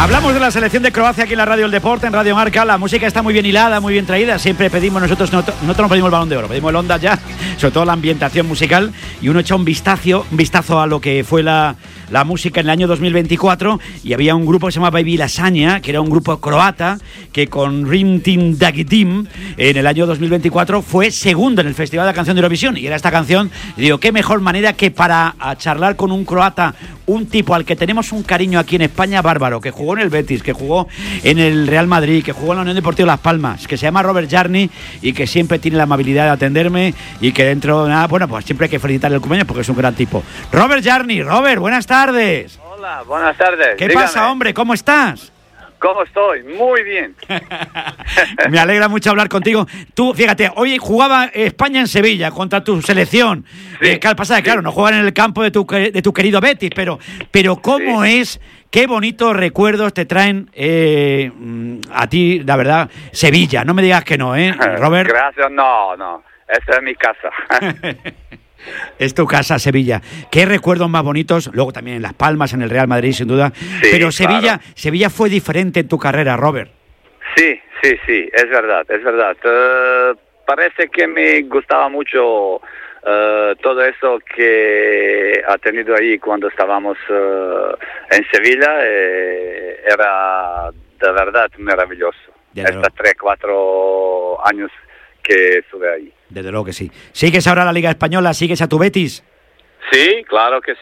Hablamos de la selección de Croacia aquí en la Radio El Deporte, en Radio Marca. La música está muy bien hilada, muy bien traída. Siempre pedimos nosotros no pedimos el Balón de Oro, pedimos el Ondas ya, sobre todo la ambientación musical. Y uno echa un vistazo a lo que fue la música en el año 2024. Y había un grupo que se llama Baby Lasagna, que era un grupo croata, que con Rim Tim Dagitim en el año 2024 fue segundo en el Festival de la Canción de Eurovisión. Y era esta canción, y digo, qué mejor manera que para charlar con un croata, un tipo al que tenemos un cariño aquí en España bárbaro, que jugó en el Betis, que jugó en el Real Madrid, que jugó en la Unión Deportiva Las Palmas, que se llama Robert Jarni y que siempre tiene la amabilidad de atenderme y que dentro de nada, bueno, pues siempre hay que felicitarle el cumpleaños porque es un gran tipo. Robert Jarni, Robert, buenas tardes. Hola, buenas tardes. ¿Qué Dígame. pasa, hombre? ¿Cómo estás? ¿Cómo estoy? Muy bien. Me alegra mucho hablar contigo. Tú, fíjate, hoy jugaba España en Sevilla contra tu selección. Sí, ¿Qué pasa? Claro, no juegan en el campo de tu querido Betis, pero ¿cómo es? Qué bonitos recuerdos te traen a ti, la verdad, Sevilla. No me digas que no, Robert. Gracias, no. Esta es mi casa. Es tu casa, Sevilla. ¿Qué recuerdos más bonitos? Luego también en Las Palmas, en el Real Madrid, sin duda. Sí, pero Sevilla, claro. Sevilla fue diferente en tu carrera, Robert. Sí, es verdad. Parece que me gustaba mucho todo eso que ha tenido ahí cuando estábamos en Sevilla. Era de verdad maravilloso. Estos 3-4 años que estuve ahí. Desde luego que sí. ¿Sigues ahora la Liga Española? ¿Sigues a tu Betis? Sí, claro que